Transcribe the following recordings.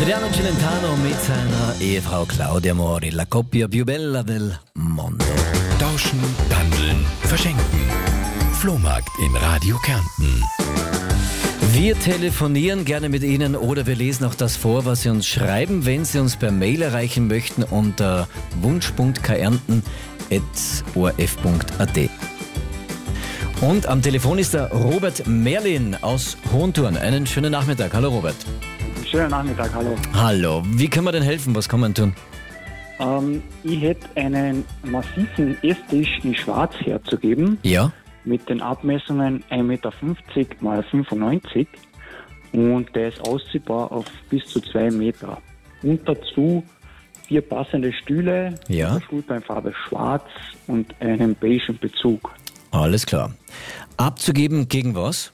Adriano Celentano mit seiner Ehefrau Claudia Mori, la coppia più bella del mondo. Tauschen, handeln, verschenken. Flohmarkt in Radio Kärnten. Wir telefonieren gerne mit Ihnen oder wir lesen auch das vor, was Sie uns schreiben, wenn Sie uns per Mail erreichen möchten unter wunsch.kärnten@orf.at. Und am Telefon ist der Robert Merlin aus Hohenthurn. Einen schönen Nachmittag. Hallo Robert. Schönen Nachmittag, hallo. Hallo. Wie können wir denn helfen? Was kann man tun? Ich hätte einen massiven Esstisch in Schwarz herzugeben. Ja. Mit den Abmessungen 1,50 Meter mal 95 und der ist ausziehbar auf bis zu 2 Meter. Und dazu 4 passende Stühle, Ja. Stuhlbeinfarbe schwarz und einen beigen Bezug. Alles klar. Abzugeben gegen was?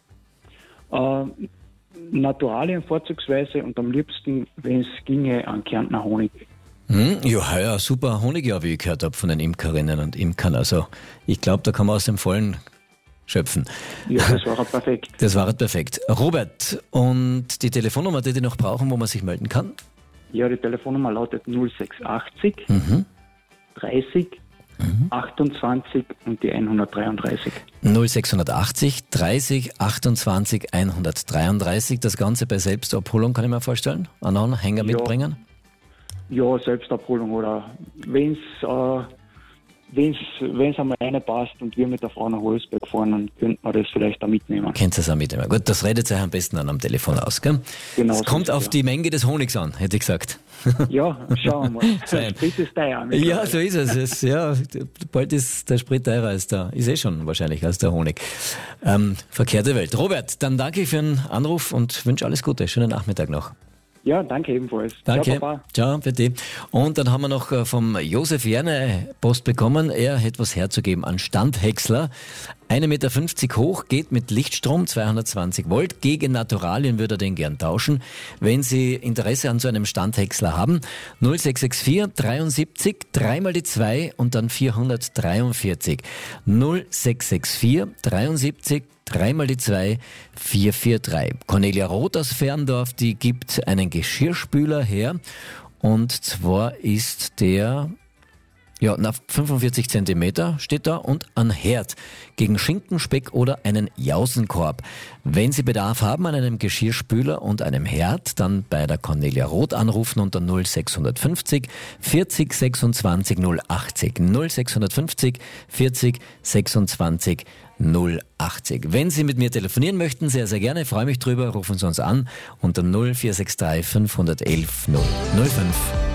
Naturalien vorzugsweise und am liebsten, wenn es ginge, an Kärntner Honig. Ja, super Honig, ja, wie ich gehört habe von den Imkerinnen und Imkern. Also ich glaube, da kann man aus dem Vollen schöpfen. Ja, das war perfekt. Das war perfekt. Robert, und die Telefonnummer, die noch brauchen, wo man sich melden kann? Ja, die Telefonnummer lautet 0680 30 28 und die 133. 0680 30 28 133. Das Ganze bei Selbstabholung, kann ich mir vorstellen? Einen Anhänger mitbringen? Ja, Selbstabholung oder wenn es einmal reinpasst und wir mit der Frau nach Wolfsberg fahren, dann könnte man das vielleicht da mitnehmen. Könnt ihr es auch mitnehmen. Gut, das redet sich am besten dann am Telefon aus, gell? Genau. Es kommt so ist auf es, die Menge des Honigs an, hätte ich gesagt. ja. Ja, schauen wir mal. Der Sprit ist teuer. Ja, so ist es. Bald ist der Sprit teurer als ist schon wahrscheinlich als der Honig. Verkehrte Welt. Robert, dann danke ich für den Anruf und wünsche alles Gute. Schönen Nachmittag noch. Ja, danke ebenfalls. Danke. Ciao, Papa. Ciao, bitte. Und dann haben wir noch vom Josef Jerne Post bekommen. Er hätte was herzugeben an Standhäcksler. 1,50 Meter hoch, geht mit Lichtstrom, 220 Volt. Gegen Naturalien würde er den gern tauschen. Wenn Sie Interesse an so einem Standhäcksler haben, 0664 73 3 mal die 2 und dann 443. 0664 73 3 mal die 2, 443. Cornelia Roth aus Ferndorf, die gibt einen Geschirrspüler her. Und zwar ist der 45 Zentimeter steht da und ein Herd gegen Schinken, Speck oder einen Jausenkorb. Wenn Sie Bedarf haben an einem Geschirrspüler und einem Herd, dann bei der Cornelia Roth anrufen unter 0650 40 26 080. 0650 40 26 080. Wenn Sie mit mir telefonieren möchten, sehr, sehr gerne, freue mich drüber, rufen Sie uns an unter 0463 511 005.